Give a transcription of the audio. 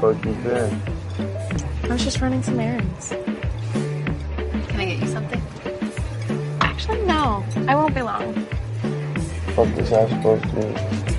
fuck you been? I was just running some errands. Can I get you something? Actually, no. I won't be long. What was I supposed to do?